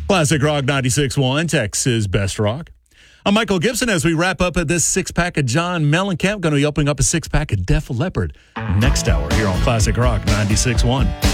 Classic Rock 96.1, Texas Best Rock. I'm Michael Gibson as we wrap up this six-pack of John Mellencamp. Going to be opening up a six-pack of Def Leppard next hour here on Classic Rock 96.1.